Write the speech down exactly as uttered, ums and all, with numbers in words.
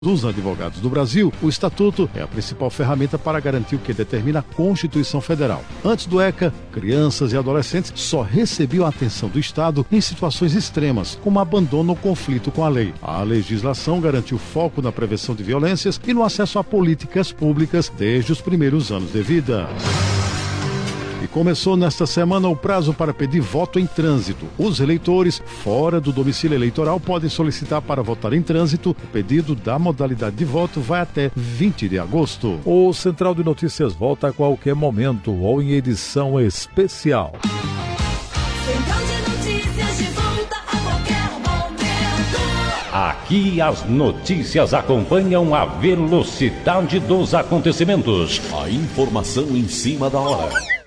Dos advogados do Brasil, o Estatuto é a principal ferramenta para garantir o que determina a Constituição Federal. Antes do ECA, crianças e adolescentes só recebiam a atenção do Estado em situações extremas, como abandono ou conflito com a lei. A legislação garantiu foco na prevenção de violências e no acesso a políticas públicas desde os primeiros anos de vida. E começou nesta semana o prazo para pedir voto em trânsito. Os eleitores fora do domicílio eleitoral podem solicitar para votar em trânsito. O pedido da modalidade de voto vai até vinte de agosto. O Central de Notícias volta a qualquer momento ou em edição especial. Central de Notícias de volta a qualquer momento. Aqui as notícias acompanham a velocidade dos acontecimentos. A informação em cima da hora.